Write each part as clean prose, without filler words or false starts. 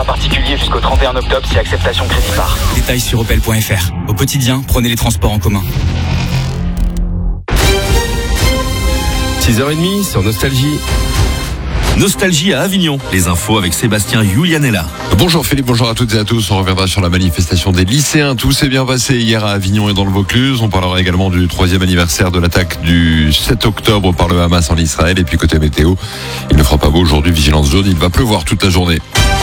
contrat particulier jusqu'au 31 octobre si acceptation crédit part. Détails sur opel.fr. Au quotidien, prenez les transports en commun. 6h30 sur Nostalgie. Nostalgie à Avignon. Les infos avec Sébastien Julianella. Bonjour Philippe, bonjour à toutes et à tous. On reviendra sur la manifestation des lycéens. Tout s'est bien passé hier à Avignon et dans le Vaucluse. On parlera également du 3e anniversaire de l'attaque du 7 octobre par le Hamas en Israël. Et puis côté météo, il ne fera pas beau aujourd'hui, vigilance jaune. Il va pleuvoir toute la journée.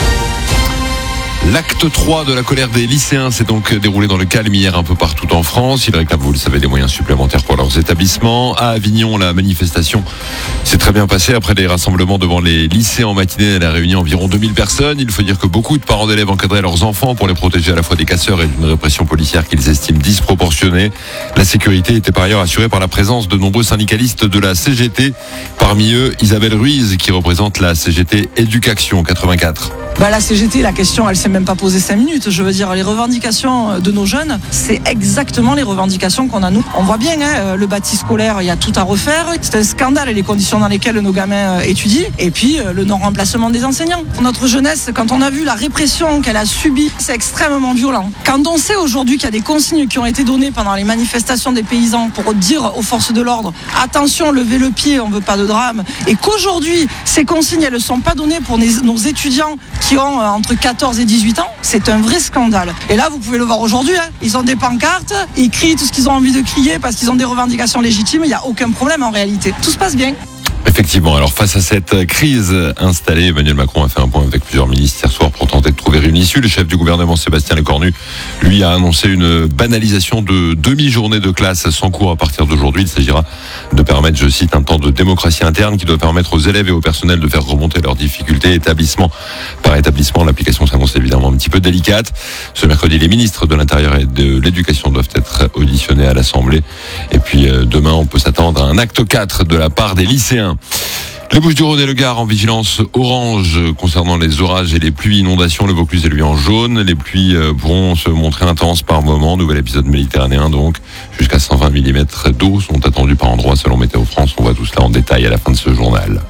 L'acte 3 de la colère des lycéens s'est donc déroulé dans le calme hier un peu partout en France. Ils réclament, vous le savez, des moyens supplémentaires pour leurs établissements. À Avignon, la manifestation s'est très bien passée. Après les rassemblements devant les lycées en matinée, elle a réuni environ 2000 personnes. Il faut dire que beaucoup de parents d'élèves encadraient leurs enfants pour les protéger à la fois des casseurs et d'une répression policière qu'ils estiment disproportionnée. La sécurité était par ailleurs assurée par la présence de nombreux syndicalistes de la CGT. Parmi eux, Isabelle Ruiz, qui représente la CGT Éducation 84. La CGT, la question, elle s'est même pas posée 5 minutes. Je veux dire, les revendications de nos jeunes, c'est exactement les revendications qu'on a nous. On voit bien, le bâti scolaire, il y a tout à refaire. C'est un scandale les conditions dans lesquelles nos gamins étudient. Et puis, le non-remplacement des enseignants. Pour notre jeunesse, quand on a vu la répression qu'elle a subie, c'est extrêmement violent. Quand on sait aujourd'hui qu'il y a des consignes qui ont été données pendant les manifestations des paysans pour dire aux forces de l'ordre, attention, levez le pied, on veut pas de drame. Et qu'aujourd'hui, ces consignes, elles ne sont pas données pour nos étudiants qui ont entre 14 et 18 ans, c'est un vrai scandale. Et là, vous pouvez le voir aujourd'hui, ils ont des pancartes, ils crient tout ce qu'ils ont envie de crier parce qu'ils ont des revendications légitimes, il n'y a aucun problème en réalité. Tout se passe bien. Effectivement, alors face à cette crise installée, Emmanuel Macron a fait un point avec plusieurs ministres hier soir pour tenter de trouver une issue. Le chef du gouvernement, Sébastien Lecornu, lui a annoncé une banalisation de demi-journée de classe sans cours à partir d'aujourd'hui. Il s'agira de permettre, je cite, un temps de démocratie interne qui doit permettre aux élèves et au personnel de faire remonter leurs difficultés établissement par établissement. L'application s'annonce évidemment un petit peu délicate. Ce mercredi, les ministres de l'Intérieur et de l'Éducation doivent être auditionnés à l'Assemblée. Et puis demain, on peut s'attendre à un acte 4 de la part des lycéens. Les Bouches-du-Rhône et le Gard en vigilance orange concernant les orages et les pluies inondations. Le Vaucluse est lui en jaune. Les pluies pourront se montrer intenses par moment. Nouvel épisode méditerranéen donc. Jusqu'à 120 mm d'eau sont attendus par endroits selon Météo France. On voit tout cela en détail à la fin de ce journal.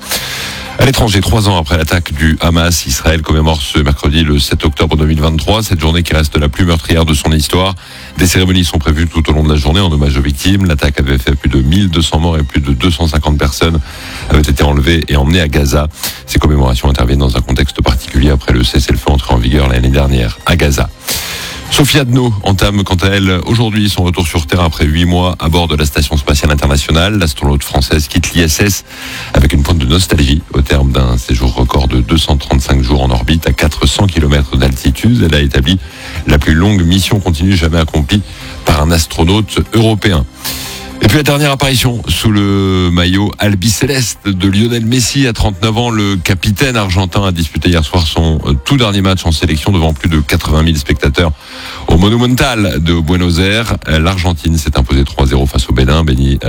À l'étranger, 3 ans après l'attaque du Hamas, Israël commémore ce mercredi le 7 octobre 2023, cette journée qui reste la plus meurtrière de son histoire. Des cérémonies sont prévues tout au long de la journée en hommage aux victimes. L'attaque avait fait plus de 1200 morts et plus de 250 personnes avaient été enlevées et emmenées à Gaza. Ces commémorations interviennent dans un contexte particulier après le cessez-le-feu entré en vigueur l'année dernière à Gaza. Sophie Adno entame quant à elle aujourd'hui son retour sur Terre après 8 mois à bord de la Station Spatiale Internationale. L'astronaute française quitte l'ISS avec une pointe de nostalgie au terme d'un séjour record de 235 jours en orbite à 400 km d'altitude. Elle a établi la plus longue mission continue jamais accomplie par un astronaute européen. Et puis la dernière apparition sous le maillot albicéleste de Lionel Messi à 39 ans. Le capitaine argentin a disputé hier soir son tout dernier match en sélection devant plus de 80 000 spectateurs au Monumental de Buenos Aires. L'Argentine s'est imposée 3-0 face au Bénin.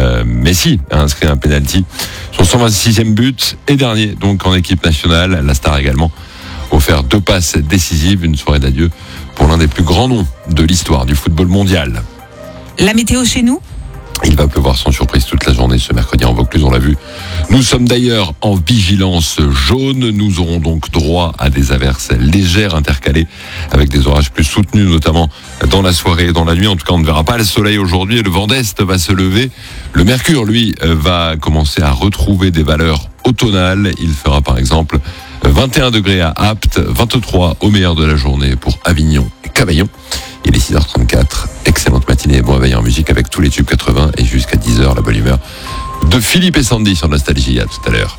Messi a inscrit un penalty, son 126e but et dernier donc en équipe nationale. La star a également offert 2 passes décisives, une soirée d'adieu pour l'un des plus grands noms de l'histoire du football mondial. La météo chez nous ? Il va pleuvoir sans surprise toute la journée ce mercredi en Vaucluse, on l'a vu. Nous sommes d'ailleurs en vigilance jaune. Nous aurons donc droit à des averses légères intercalées avec des orages plus soutenus, notamment dans la soirée et dans la nuit. En tout cas, on ne verra pas le soleil aujourd'hui et le vent d'est va se lever. Le mercure, lui, va commencer à retrouver des valeurs automnales. Il fera par exemple 21 degrés à Apt, 23 au meilleur de la journée pour Avignon et Cavaillon. Il est 6h34, excellente matinée, bon réveil en musique avec tous les tubes 80 et jusqu'à 10h la bonne humeur de Philippe et Sandy sur Nostalgie. À tout à l'heure.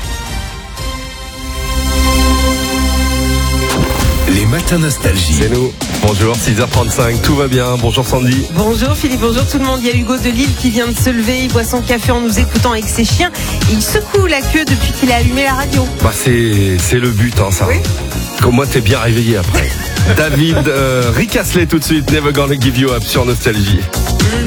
Les matins Nostalgie. C'est nous. Bonjour, 6h35, tout va bien. Bonjour Sandy. Bonjour Philippe, bonjour tout le monde. Il y a Hugo de Lille qui vient de se lever, il boit son café en nous écoutant avec ses chiens. Et il secoue la queue depuis qu'il a allumé la radio. C'est le but, ça. Oui. Comme moi, t'es bien réveillé après. David Rick Astley tout de suite. Never gonna give you up sur Nostalgie.